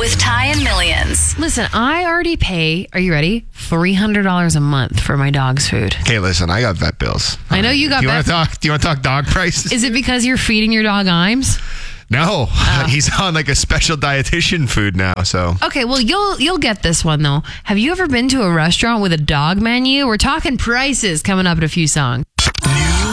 with Ty and Millions. Listen, I already pay, are you ready? $300 a month for my dog's food. Okay, listen, I got vet bills. I know you got do you vet. Do you want to talk dog prices? Is it because you're feeding your dog Imes? No, he's on like a special dietitian food now. So okay, well you'll get this one though. Have you ever been to a restaurant with a dog menu? We're talking prices coming up in a few songs.